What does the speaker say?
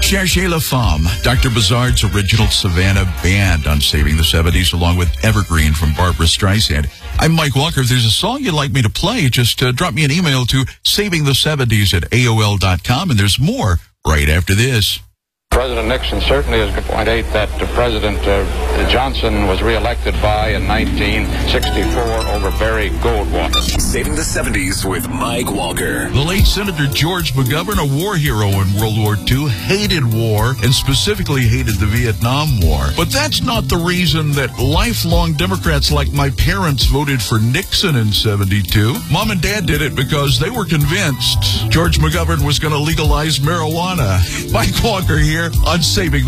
Cherchez la Femme, Dr. Bizarre's original Savannah band on Saving the 70s, along with Evergreen from Barbra Streisand. I'm Mike Walker. If there's a song you'd like me to play, just drop me an email to savingthe70s@aol.com, and there's more right after this. President Nixon certainly is .8 that President Johnson was reelected by in 1964 over Barry Goldwater. Saving the 70s with Mike Walker. The late Senator George McGovern, a war hero in World War II, hated war and specifically hated the Vietnam War. But that's not the reason that lifelong Democrats like my parents voted for Nixon in 72. Mom and Dad did it because they were convinced George McGovern was going to legalize marijuana. Mike Walker here on Saving